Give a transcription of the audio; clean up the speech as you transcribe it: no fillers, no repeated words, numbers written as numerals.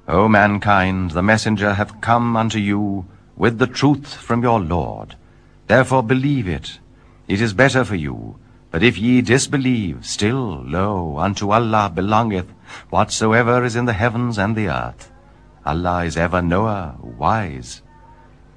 O mankind, the messenger hath come unto you with the truth from your Lord. Therefore believe it. It is better for you. But if ye disbelieve, still, lo, unto Allah belongeth whatsoever is in the heavens and the earth. Allah is ever knower, wise.